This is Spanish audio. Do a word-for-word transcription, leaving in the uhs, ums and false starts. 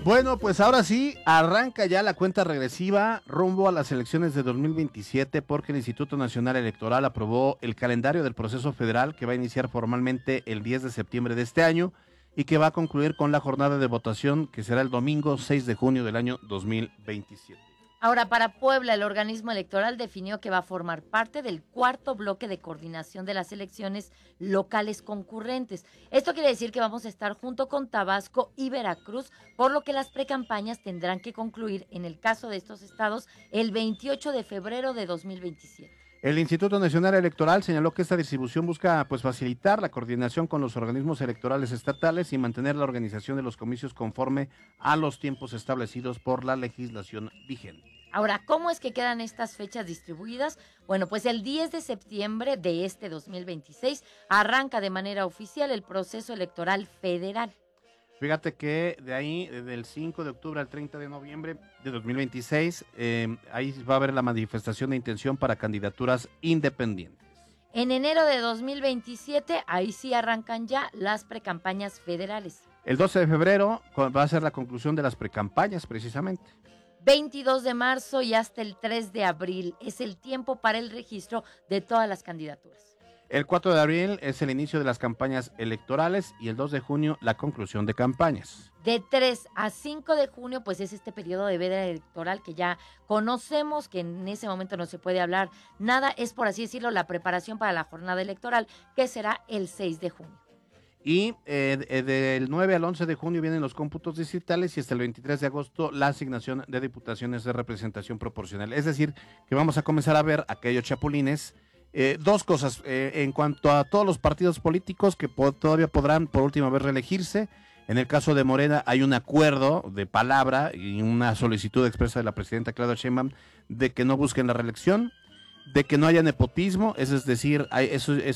Bueno, pues ahora sí, arranca ya la cuenta regresiva rumbo a las elecciones de dos mil veintisiete porque el Instituto Nacional Electoral aprobó el calendario del proceso federal que va a iniciar formalmente el diez de septiembre de este año y que va a concluir con la jornada de votación que será el domingo seis de junio del año dos mil veintisiete. Ahora, para Puebla, el organismo electoral definió que va a formar parte del cuarto bloque de coordinación de las elecciones locales concurrentes. Esto quiere decir que vamos a estar junto con Tabasco y Veracruz, por lo que las precampañas tendrán que concluir, en el caso de estos estados, el veintiocho de febrero de dos mil veintisiete. El Instituto Nacional Electoral señaló que esta distribución busca pues facilitar la coordinación con los organismos electorales estatales y mantener la organización de los comicios conforme a los tiempos establecidos por la legislación vigente. Ahora, ¿cómo es que quedan estas fechas distribuidas? Bueno, pues el diez de septiembre de este dos mil veintiséis arranca de manera oficial el proceso electoral federal. Fíjate que de ahí, desde el cinco de octubre al treinta de noviembre de dos mil veintiséis, eh, ahí va a haber la manifestación de intención para candidaturas independientes. En enero de dos mil veintisiete, ahí sí arrancan ya las precampañas federales. El doce de febrero va a ser la conclusión de las precampañas, precisamente. veintidós de marzo y hasta el tres de abril es el tiempo para el registro de todas las candidaturas. El cuatro de abril es el inicio de las campañas electorales y el dos de junio la conclusión de campañas. De tres a cinco de junio, pues es este periodo de veda electoral que ya conocemos, que en ese momento no se puede hablar nada, es por así decirlo la preparación para la jornada electoral, que será el seis de junio. Y eh, del nueve al once de junio vienen los cómputos distritales y hasta el veintitrés de agosto la asignación de diputaciones de representación proporcional. Es decir, que vamos a comenzar a ver aquellos chapulines. Eh, dos cosas, eh, en cuanto a todos los partidos políticos que po- todavía podrán por última vez reelegirse. En el caso de Morena hay un acuerdo de palabra y una solicitud expresa de la presidenta Claudia Sheinbaum de que no busquen la reelección, de que no haya nepotismo, es decir, hay, eso, eso